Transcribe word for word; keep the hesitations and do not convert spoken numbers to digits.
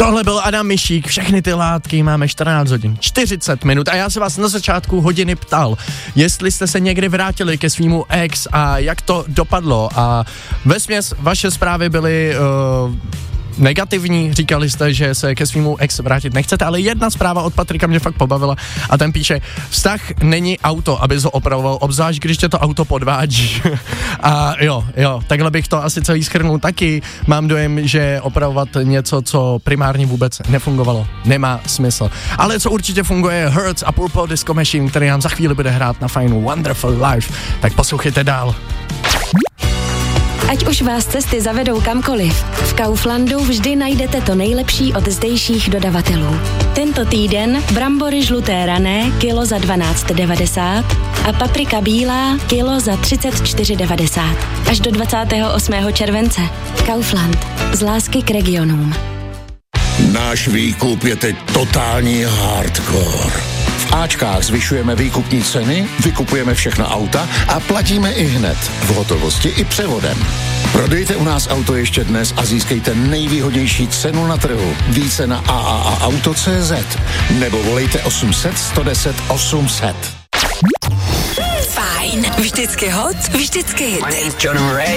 Tohle byl Adam Mišík, všechny ty látky, máme čtrnáct hodin, čtyřicet minut a já se vás na začátku hodiny ptal, jestli jste se někdy vrátili ke svýmu ex a jak to dopadlo a vesměs vaše zprávy byly uh, negativní, říkali jste, že se ke svýmu ex vrátit nechcete, ale jedna zpráva od Patrika mě fakt pobavila a ten píše, vztah není auto, aby ho opravoval, obzvlášť když tě to auto podvádí. A jo, jo, takhle bych to asi celý shrnul taky. Mám dojem, že opravovat něco, co primárně vůbec nefungovalo, nemá smysl. Ale co určitě funguje, Hurts a Purple Disco Machine, který nám za chvíli bude hrát na fajnu Wonderful Life, tak poslouchejte dál. Ať už vás cesty zavedou kamkoliv, v Kauflandu vždy najdete to nejlepší od zdejších dodavatelů. Tento týden brambory žluté rané kilo za dvanáct devadesát a paprika bílá kilo za třicet čtyři devadesát. Až do dvacátého osmého července. Kaufland. Z lásky k regionům. Náš výkup je teď totální hardcore. V Ačkách zvyšujeme výkupní ceny, vykupujeme všechna auta a platíme i hned, v hotovosti i převodem. Prodejte u nás auto ještě dnes a získejte nejvýhodnější cenu na trhu. Více na a a a auto tečka cé zet nebo volejte osm set, sto deset, osm set. Fajn, vždycky hot, vždycky hit.